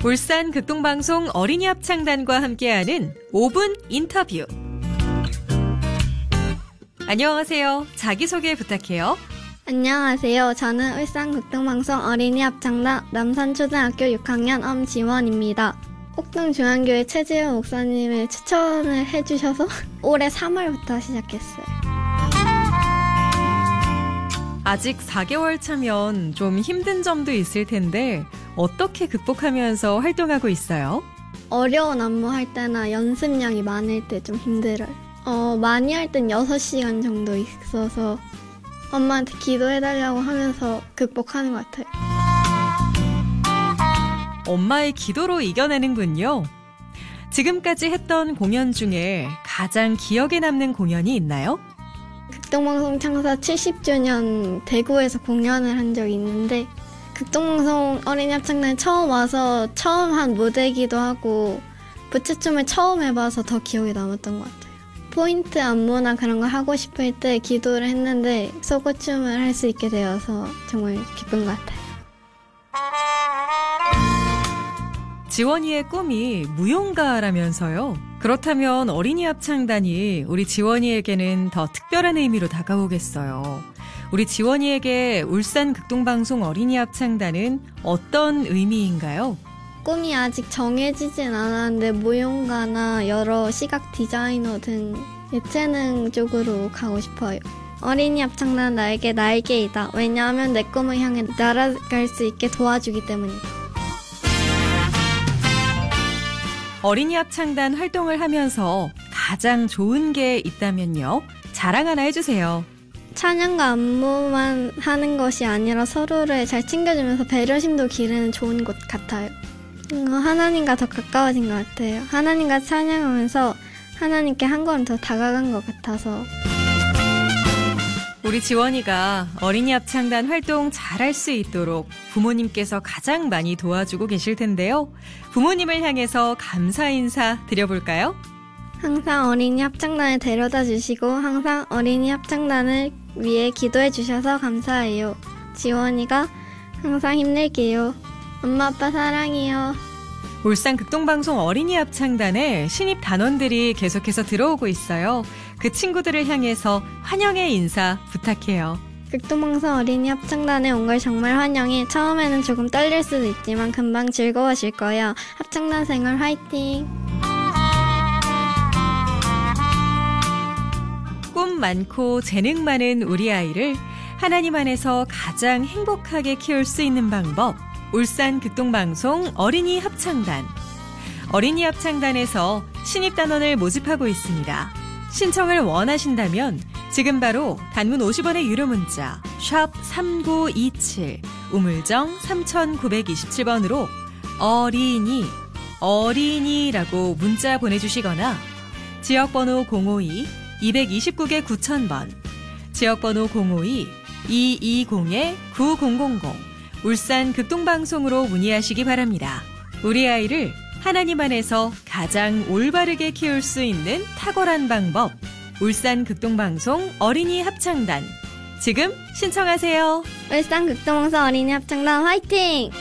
울산 극동방송 어린이 합창단과 함께하는 5분 인터뷰. 안녕하세요. 자기소개 부탁해요. 안녕하세요. 저는 울산 극동방송 어린이 합창단 남산초등학교 6학년 엄지원입니다. 옥동중앙교회 최지훈 목사님의 추천을 해주셔서 올해 3월부터 시작했어요. 아직 4개월 차면 좀 힘든 점도 있을 텐데 어떻게 극복하면서 활동하고 있어요? 어려운 안무 할 때나 연습량이 많을 때 좀 힘들어요. 많이 할 땐 6시간 정도 있어서 엄마한테 기도해달라고 하면서 극복하는 것 같아요. 엄마의 기도로 이겨내는군요. 지금까지 했던 공연 중에 가장 기억에 남는 공연이 있나요? 극동방송 창사 70주년 대구에서 공연을 한 적이 있는데 극동방송 어린이 합창단에 처음 와서 처음 한 무대이기도 하고 부채춤을 처음 해봐서 더 기억에 남았던 것 같아요. 포인트 안무나 그런 걸 하고 싶을 때 기도를 했는데 소고춤을 할 수 있게 되어서 정말 기쁜 것 같아요. 지원이의 꿈이 무용가라면서요. 그렇다면 어린이 합창단이 우리 지원이에게는 더 특별한 의미로 다가오겠어요. 우리 지원이에게 울산 극동방송 어린이 합창단은 어떤 의미인가요? 꿈이 아직 정해지진 않았는데 무용가나 여러 시각 디자이너 등 예체능 쪽으로 가고 싶어요. 어린이 합창단은 나에게 날개이다. 왜냐하면 내 꿈을 향해 날아갈 수 있게 도와주기 때문이다. 어린이 합창단 활동을 하면서 가장 좋은 게 있다면요? 자랑 하나 해주세요. 찬양과 안무만 하는 것이 아니라 서로를 잘 챙겨주면서 배려심도 기르는 좋은 곳 같아요. 하나님과 더 가까워진 것 같아요. 하나님과 찬양하면서 하나님께 한 걸음 더 다가간 것 같아서. 우리 지원이가 어린이 합창단 활동 잘할 수 있도록 부모님께서 가장 많이 도와주고 계실 텐데요. 부모님을 향해서 감사 인사 드려볼까요? 항상 어린이 합창단에 데려다 주시고 항상 어린이 합창단을 위해 기도해 주셔서 감사해요. 지원이가 항상 힘낼게요. 엄마 아빠 사랑해요. 울산 극동방송 어린이 합창단에 신입 단원들이 계속해서 들어오고 있어요. 그 친구들을 향해서 환영의 인사 부탁해요. 극동방송 어린이 합창단에 온 걸 정말 환영해. 처음에는 조금 떨릴 수도 있지만 금방 즐거워질 거야. 합창단 생활 화이팅! 꿈 많고 재능 많은 우리 아이를 하나님 안에서 가장 행복하게 키울 수 있는 방법. 울산 극동방송 어린이 합창단. 어린이 합창단에서 신입단원을 모집하고 있습니다. 신청을 원하신다면 지금 바로 단문 50원의 유료 문자 샵 3927 우물정 3927번으로 어린이라고 문자 보내주시거나 지역번호 052-229개 9000번 지역번호 052-220-9000 울산 극동방송으로 문의하시기 바랍니다. 우리 아이를 하나님 안에서 가장 올바르게 키울 수 있는 탁월한 방법. 울산 극동방송 어린이 합창단. 지금 신청하세요. 울산 극동방송 어린이 합창단 화이팅!